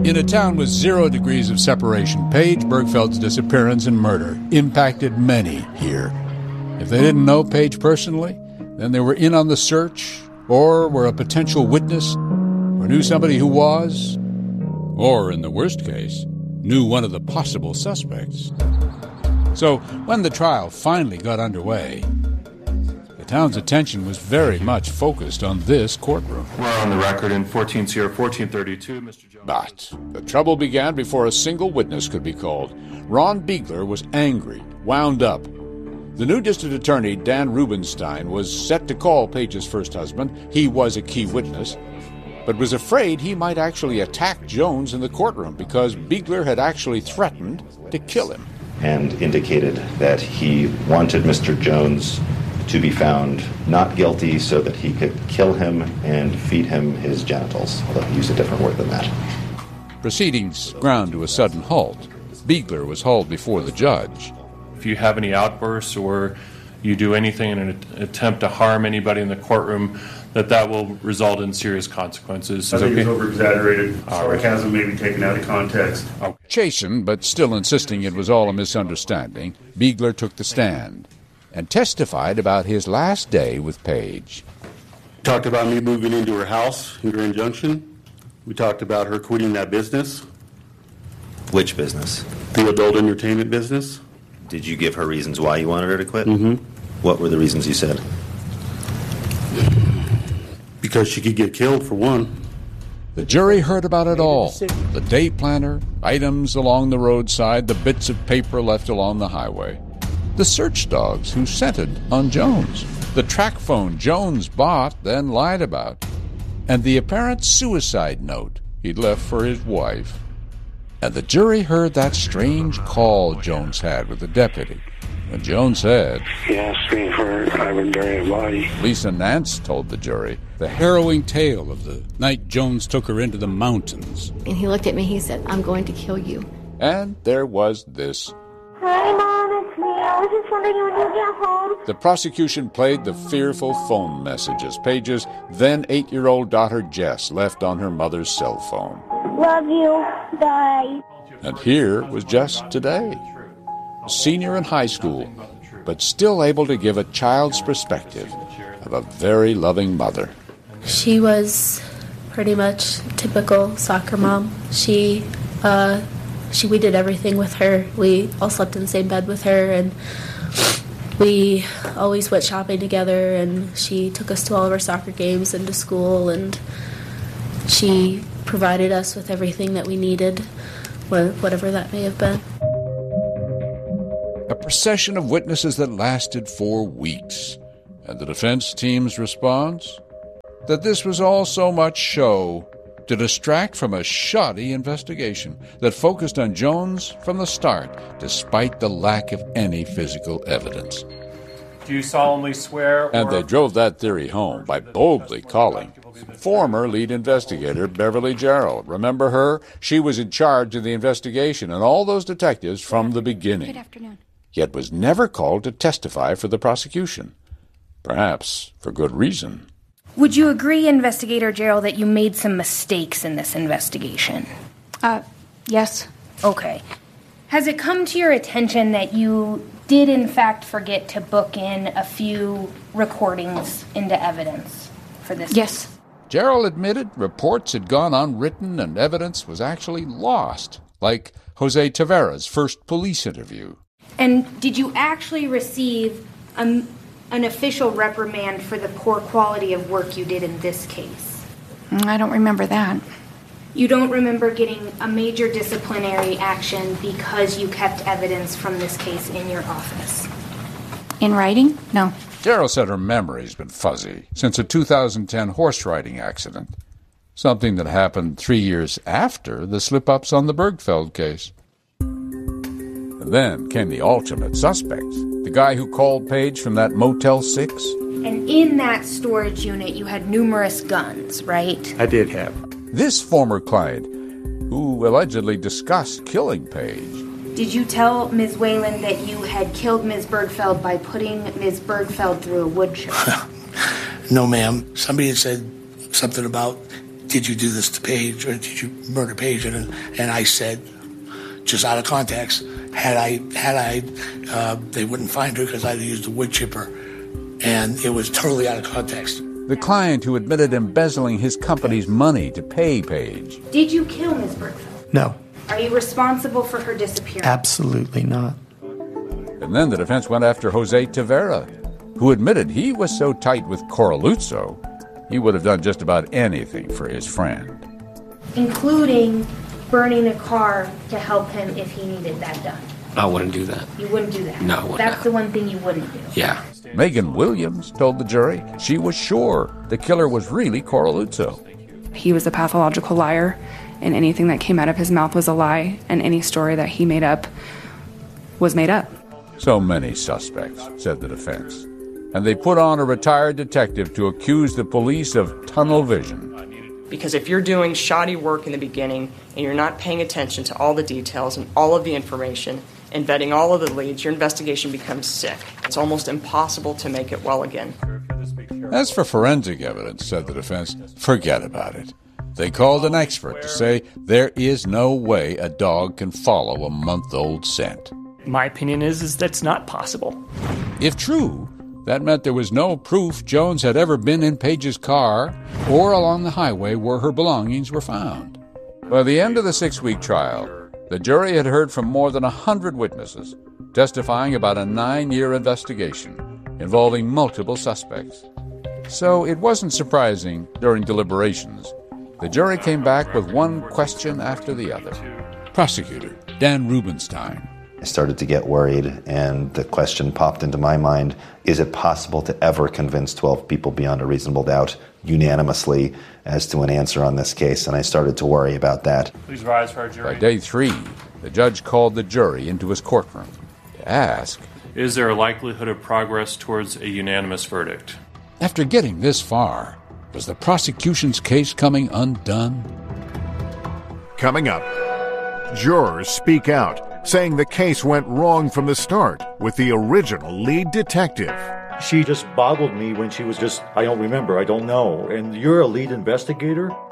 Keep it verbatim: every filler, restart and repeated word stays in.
In a town with zero degrees of separation, Paige Bergfeld's disappearance and murder impacted many here. If they didn't know Paige personally, then they were in on the search, or were a potential witness, or knew somebody who was, or, in the worst case, knew one of the possible suspects. So, when the trial finally got underway, the town's attention was very much focused on this courtroom. We're on the record in fourteen Sierra fourteen thirty-two, Mister Jones. But the trouble began before a single witness could be called. Ron Beigler was angry, wound up. The new district attorney, Dan Rubenstein, was set to call Paige's first husband. He was a key witness, but was afraid he might actually attack Jones in the courtroom because Beigler had actually threatened to kill him. And indicated that he wanted Mister Jones to be found not guilty so that he could kill him and feed him his genitals, although he used a different word than that. Proceedings ground to a sudden halt. Beigler was hauled before the judge. If you have any outbursts or you do anything in an attempt to harm anybody in the courtroom, that that will result in serious consequences. I think okay? it's over-exaggerated. Sarcasm Right. may be taken out of context. Okay. Chastened, but still insisting it was all a misunderstanding, Beigler took the stand and testified about his last day with Paige. Talked about me moving into her house in Grand Junction. We talked about her quitting that business, Which business? the adult entertainment business. Did you give her reasons why you wanted her to quit? Mm-hmm. What were the reasons you said? Because she could get killed, for one. The jury heard about it all. The day planner, items along the roadside, the bits of paper left along the highway. The search dogs who scented on Jones. The track phone Jones bought, then lied about. And the apparent suicide note he'd left for his wife. And the jury heard that strange call Jones had with the deputy. When Jones said, He asked me for Ivan Buried body. Lisa Nance told the jury the harrowing tale of the night Jones took her into the mountains. And he looked at me, he said, I'm going to kill you. And there was this. Hi, Mom, it's me. I was just wondering when you get home. The prosecution played the fearful phone messages Paige's then eight-year-old daughter Jess left on her mother's cell phone. Love you. Bye. And here was Jess today, a senior in high school, but still able to give a child's perspective of a very loving mother. She was pretty much typical soccer mom. She, uh, she, we did everything with her. We all slept in the same bed with her, and we always went shopping together, and she took us to all of our soccer games and to school, and she provided us with everything that we needed, whatever that may have been. A procession of witnesses that lasted for weeks. And the defense team's response? That this was all so much show to distract from a shoddy investigation that focused on Jones from the start, despite the lack of any physical evidence. Do you solemnly swear? And they drove that theory home by boldly calling former lead investigator Beverly Gerald. Remember her? She was in charge of the investigation and all those detectives from the beginning. Good afternoon. Yet was never called to testify for the prosecution. Perhaps for good reason. Would you agree, Investigator Gerald, that you made some mistakes in this investigation? Uh, yes. Okay. Has it come to your attention that you did in fact forget to book in a few recordings into evidence for this Yes. case? Gerald admitted reports had gone unwritten and evidence was actually lost, like Jose Tavera's first police interview. And did you actually receive a, an official reprimand for the poor quality of work you did in this case? I don't remember that. You don't remember getting a major disciplinary action because you kept evidence from this case in your office? In writing? No. Gerald said her memory's been fuzzy since a two thousand ten horse riding accident, something that happened three years after the slip-ups on the Bergfeld case. And then came the ultimate suspect, the guy who called Paige from that Motel six. And in that storage unit, you had numerous guns, right? I did have. This former client, who allegedly discussed killing Paige. Did you tell Miz Whalen that you had killed Miz Bergfeld by putting Miz Bergfeld through a wood chip? No, ma'am. Somebody had said something about did you do this to Paige, or did you murder Paige? And, and I said, just out of context, had I, had I, uh, they wouldn't find her because I used a wood chipper. And it was totally out of context. The client who admitted embezzling his company's money to pay Paige. Did you kill Miz Bergfeld? No. Are you responsible for her disappearance? Absolutely not. And then the defense went after Jose Tavera, who admitted he was so tight with Corraluzzo, he would have done just about anything for his friend. Including burning a car to help him if he needed that done. I wouldn't do that. You wouldn't do that? No, I wouldn't. That's the one thing you wouldn't do? Yeah. Megan Williams told the jury she was sure the killer was really Corraluzzo. He was a pathological liar, and anything that came out of his mouth was a lie, and any story that he made up was made up. So many suspects, said the defense. And they put on a retired detective to accuse the police of tunnel vision. Because if you're doing shoddy work in the beginning and you're not paying attention to all the details and all of the information and vetting all of the leads, your investigation becomes sick. It's almost impossible to make it well again. As for forensic evidence, said the defense, forget about it. They called an expert to say there is no way a dog can follow a month-old scent. My opinion is, is that's not possible. If true, that meant there was no proof Jones had ever been in Paige's car or along the highway where her belongings were found. By the end of the six-week trial, the jury had heard from more than a hundred witnesses, testifying about a nine-year investigation involving multiple suspects. So it wasn't surprising during deliberations. The jury came back with one question after the other. Prosecutor Dan Rubenstein. I started to get worried, and the question popped into my mind, is it possible to ever convince twelve people beyond a reasonable doubt unanimously as to an answer on this case? And I started to worry about that. Please rise for our jury. By day three, the judge called the jury into his courtroom to ask, is there a likelihood of progress towards a unanimous verdict? After getting this far, was the prosecution's case coming undone? Coming up, jurors speak out, saying the case went wrong from the start with the original lead detective. She just boggled me when she was just, I don't remember, I don't know. And you're a lead investigator?